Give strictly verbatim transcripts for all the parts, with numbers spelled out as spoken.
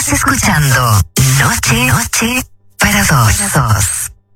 Estás escuchando Noche, Noche para dos. Para dos.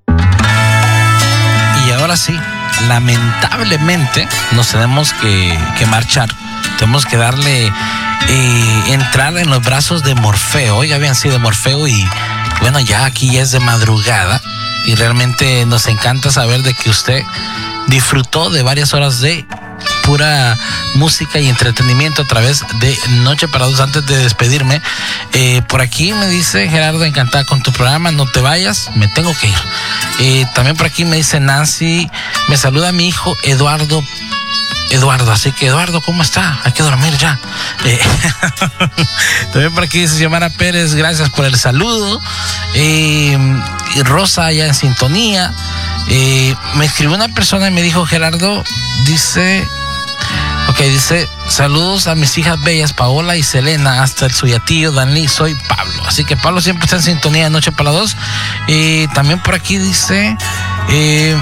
Y ahora sí, lamentablemente nos tenemos que, que marchar. Tenemos que darle eh, entrar en los brazos de Morfeo. Hoy habían sido Morfeo y bueno, ya aquí ya es de madrugada y realmente nos encanta saber de que usted disfrutó de varias horas de pura música y entretenimiento a través de Noche para Dos. Antes de despedirme, eh, por aquí me dice Gerardo, encantada con tu programa, no te vayas, me tengo que ir. Eh, también por aquí me dice Nancy, me saluda mi hijo Eduardo Eduardo, así que Eduardo, ¿cómo está? Hay que dormir ya. Eh, también por aquí dice Xiomara Pérez, gracias por el saludo. Eh, y Rosa ya en sintonía. Eh, me escribió una persona y me dijo, Gerardo, dice, ok, dice, saludos a mis hijas bellas, Paola y Selena, hasta el Suyatillo, Danlí, soy Pablo. Así que Pablo siempre está en sintonía de Noche para Dos. Eh, también por aquí dice, eh,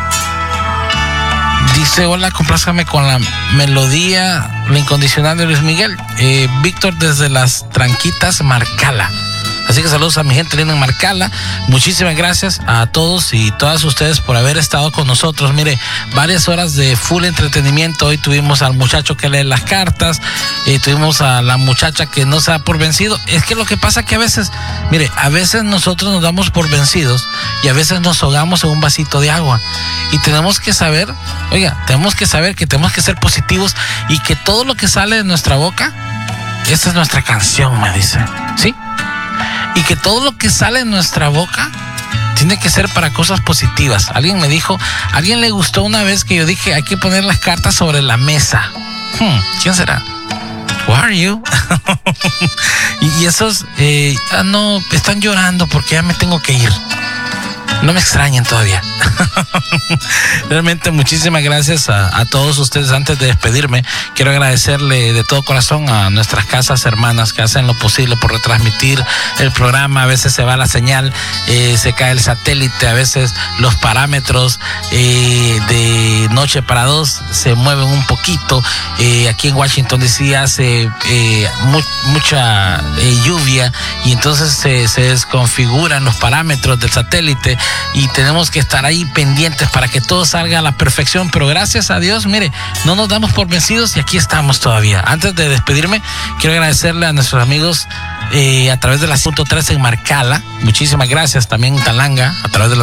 Dice, hola, complázcame con la melodía La Incondicional de Luis Miguel. Eh, Víctor desde Las Tranquitas, Marcala. Así que saludos a mi gente linda en Marcala. Muchísimas gracias a todos y todas ustedes por haber estado con nosotros. Mire, varias horas de full entretenimiento. Hoy tuvimos al muchacho que lee las cartas. Eh, tuvimos a la muchacha que no se da por vencido. Es que lo que pasa que a veces, mire, a veces nosotros nos damos por vencidos y a veces nos ahogamos en un vasito de agua. Y tenemos que saber, oiga, tenemos que saber que tenemos que ser positivos y que todo lo que sale de nuestra boca, esta es nuestra canción, me dice. ¿Sí? Y que todo lo que sale de nuestra boca tiene que ser para cosas positivas. Alguien me dijo, a alguien le gustó una vez que yo dije, hay que poner las cartas sobre la mesa. Hmm, ¿quién será? Who are you? y, y esos, eh, ah, no, están llorando porque ya me tengo que ir. No me extrañen todavía. Realmente muchísimas gracias a, a todos ustedes. Antes de despedirme, quiero agradecerle de todo corazón a nuestras casas hermanas que hacen lo posible por retransmitir el programa. A veces se va la señal, eh, se cae el satélite, a veces los parámetros eh, de Noche para Dos se mueven un poquito. Eh, aquí en Washington D C hace eh, mu mucha eh, lluvia y entonces se, se desconfiguran los parámetros del satélite y tenemos que estar ahí pendientes para que todo salga a la perfección, pero gracias a Dios, mire, no nos damos por vencidos y aquí estamos todavía. Antes de despedirme, quiero agradecerle a nuestros amigos eh, a través de la ciento tres en Marcala, muchísimas gracias, también en Talanga, a través de la